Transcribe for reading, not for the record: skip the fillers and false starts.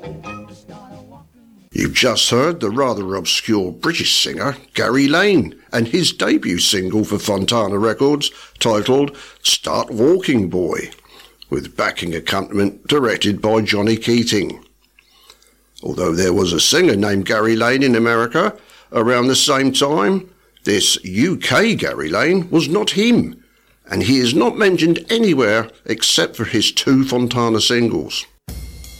You've just heard the rather obscure British singer Gary Lane and his debut single for Fontana Records titled Start Walking Boy, with backing accompaniment directed by Johnny Keating. Although there was a singer named Gary Lane in America around the same time, this UK Gary Lane was not him, and he is not mentioned anywhere except for his 2 Fontana singles.